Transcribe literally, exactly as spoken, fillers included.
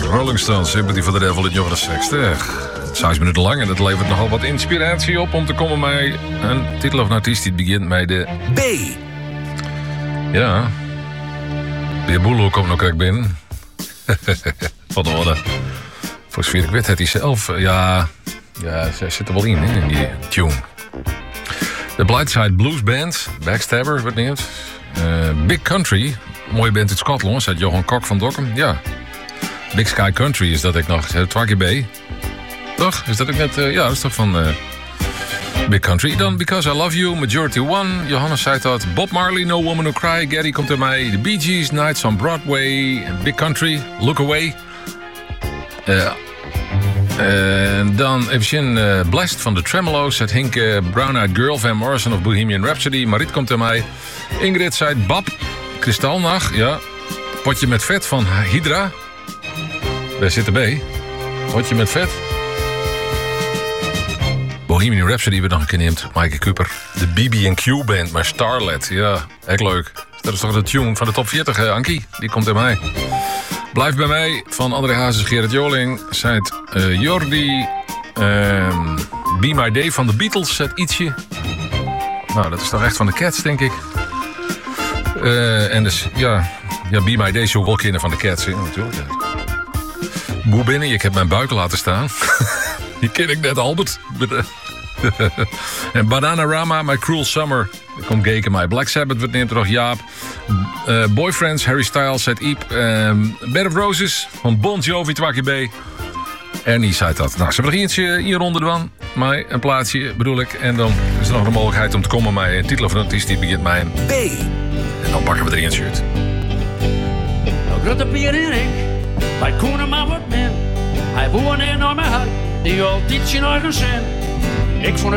Rolling Stones, Sympathy for the Devil in jaren zestig. Zes minuten lang en dat levert nogal wat inspiratie op om te komen bij een titel of een artiest die begint met de B. Ja. De heer Boelo komt nog kijk binnen. Van de orde. Volgens mij, ik weet het hij zelf. Ja, ja, zij zit er wel in, hè, in die tune. De Brightside Blues Band, Backstabber, wat neemt. Uh, Big Country, mooie band uit Schotland, zei Johan Kok van Dokkum. Ja. Big Sky Country is dat ik nog, twee keer B. Toch? Is dat ik net, uh, ja, dat is toch van uh, Big Country. Dan Because I Love You, Majority One. Johannes zei dat. Bob Marley, No Woman No Cry. Gary komt er mij. The Bee Gees, Nights on Broadway. Big Country, Look Away. Uh, En dan even uh, Blessed van de Tremolo's. Het Hink uh, Brown Eyed Girl, Van Morrison of Bohemian Rhapsody. Marit komt er mij. Ingrid zei Bab, Kristalnacht, ja. Potje met vet van Hydra. Daar zit er B. Potje met vet. Bohemian Rhapsody werd nog een keer neemt. Maaike Cooper. De B B en Q Band, maar Starlet. Ja, echt leuk. Dat is toch de tune van de top veertig, uh, Ankie? Die komt er mij. Blijf bij mij van André Hazes, Gerrit Joling. Zijt uh, Jordi. Uh, Be My Day van de Beatles. Zet ietsje. Nou, dat is toch echt van de Cats, denk ik. Uh, en dus, ja, ja, Be My Day zou wel kennen van de Cats, hè, natuurlijk. Boe binnen, ik heb mijn buik laten staan. Die ken ik net, Albert. En Bananarama, My Cruel Summer. Dan komt Geken mij. Black Sabbath, wat neemt er nog? Jaap. Uh, Boyfriends, Harry Styles, zet Iep. Um, Bed of Roses van Bon Jovi, twee B. Ernie zei dat. Nou, ze hebben er eentje hier onder van. Maar een plaatsje bedoel ik. En dan is er nog een mogelijkheid om te komen met een titel of een artiest die begint met een B. En dan pakken we er eentje uit. Nou, grote Pier en ik, wij konen maar wat meer. Hij woonde in mijn hart, die altijd zijn eigen zin. Ik vond